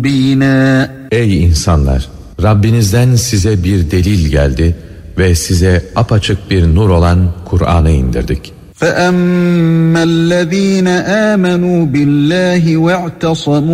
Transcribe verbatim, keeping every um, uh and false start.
Ey insanlar! Rabbinizden size bir delil geldi ve size apaçık bir nur olan Kur'an'ı indirdik. فَأَمَّا الَّذ۪ينَ آمَنُوا بِاللّٰهِ وَاعْتَصَمُوا